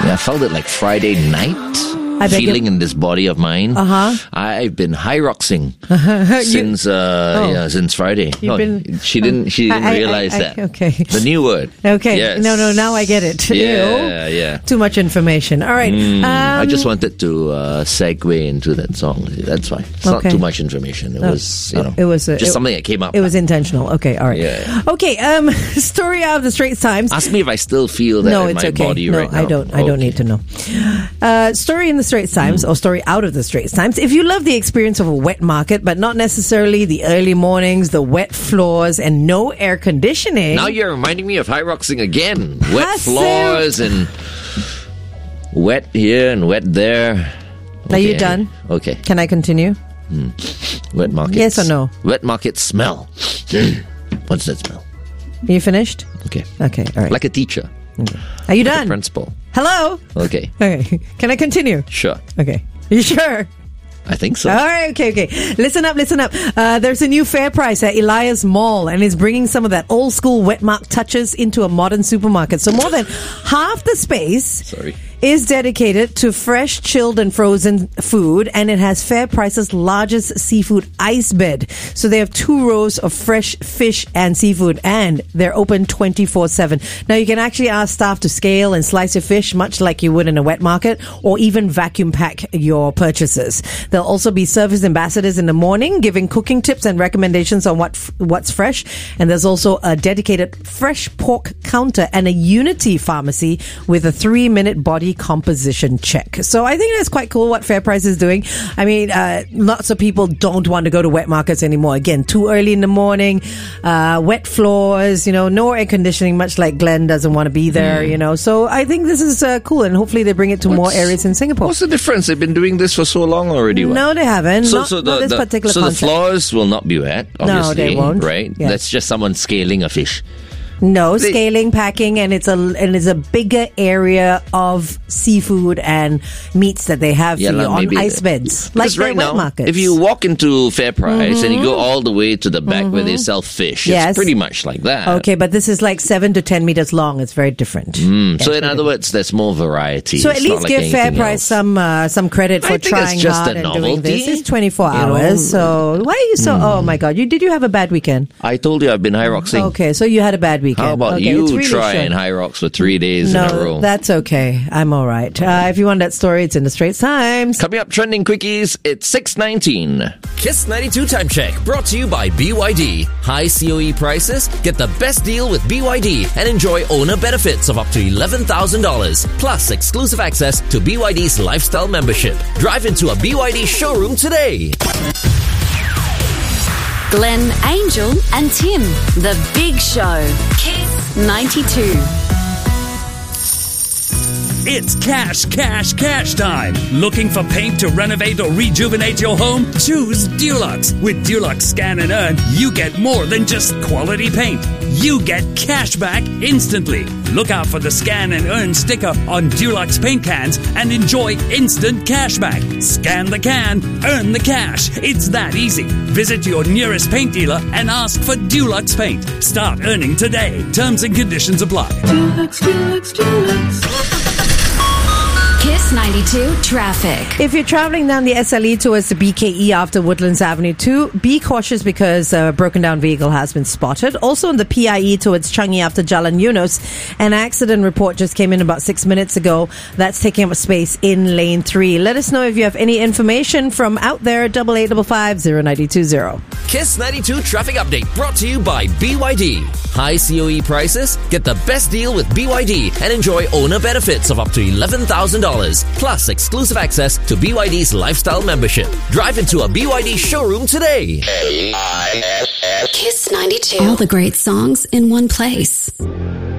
I felt it like Friday night. Feeling in this body of mine. I've been hyroxing since Friday. She didn't realize that. Okay. The new word. Okay. Yes. No, now I get it. Yeah. Too much information. All right. I just wanted to segue into that song. That's why. It's not too much information. It was, just something that came up. It was intentional. Okay. All right. Yeah. Okay. Story out of the Straits Times. Ask me if I still feel that in my body right now. I don't. I don't need to know. Story in the Straits Times, or story out of the Straits Times. If you love the experience of a wet market, but not necessarily the early mornings, the wet floors, and no air conditioning. Now you're reminding me of hyroxing again. Wet floors and wet here and wet there. Are you done? Okay. Can I continue? Wet markets. Yes or no? Wet market smell. What's that smell? Are you finished? Okay. Okay. All right. Like a teacher. Are you like done? A principal. Hello? Okay. Okay. Can I continue? Sure. Okay. Are you sure? I think so. All right, okay. Listen up. There's a new fair price at Elias Mall, and it's bringing some of that old school Wetmark touches into a modern supermarket. So more than half the space is dedicated to fresh, chilled, and frozen food, and it has Fair Price's largest seafood ice bed. So they have 2 rows of fresh fish and seafood, and they're open 24/7. Now you can actually ask staff to scale and slice your fish, much like you would in a wet market, or even vacuum pack your purchases. There'll also be service ambassadors in the morning, giving cooking tips and recommendations on what's fresh. And there's also a dedicated fresh pork counter and a Unity pharmacy with a 3-minute body composition check. So I think that's quite cool what Fair Price is doing. I mean, lots of people don't want to go to wet markets anymore. Again, too early in the morning, wet floors, no air conditioning, much like Glenn doesn't want to be there, So I think this is cool, and hopefully they bring it to more areas in Singapore. What's the difference? They've been doing this for so long already. No, they haven't. Not this particular concept. The floors will not be wet, obviously. No, they won't. Right? Yeah. That's just someone scaling a fish. No, scaling, packing, and it's a bigger area of seafood and meats that they have for you on ice beds, like right wet now, markets. if you walk into Fair Price and you go all the way to the back where they sell fish, it's pretty much like that. Okay, but this is like 7 to 10 meters long. It's very different. So in other words, there's more variety. So at least give Fair Price some credit for trying hard and doing this. It's 24 hours. So why are you so? Oh my God! Did you have a bad weekend? I told you I've been hyroxing. Okay, so you had a bad weekend. How about you try and hyrox for 3 days in a row? No, that's okay. I'm all right. If you want that story, it's in the Straits Times. Coming up, trending quickies. It's 6:19. Kiss 92 Time Check, brought to you by BYD. High COE prices? Get the best deal with BYD and enjoy owner benefits of up to $11,000. Plus exclusive access to BYD's lifestyle membership. Drive into a BYD showroom today. Glenn, Angel, and Tim. The Big Show. Kiss 92. It's cash time. Looking for paint to renovate or rejuvenate your home? Choose Dulux. With Dulux Scan and Earn, you get more than just quality paint. You get cash back instantly. Look out for the Scan and Earn sticker on Dulux paint cans and enjoy instant cash back. Scan the can, earn the cash. It's that easy. Visit your nearest paint dealer and ask for Dulux paint. Start earning today. Terms and conditions apply. Dulux. Kiss 92 traffic. If you're traveling down the SLE towards the BKE after Woodlands Avenue 2, be cautious because a broken down vehicle has been spotted. Also on the PIE towards Changi after Jalan Yunus, an accident report just came in about 6 minutes ago. That's taking up space in lane 3. Let us know if you have any information from out there. 8855-0920. Kiss 92 traffic update brought to you by BYD. High COE prices? Get the best deal with BYD and enjoy owner benefits of up to $11,000. Plus exclusive access to BYD's lifestyle membership. Drive into a BYD showroom today. Kiss 92. All the great songs in one place.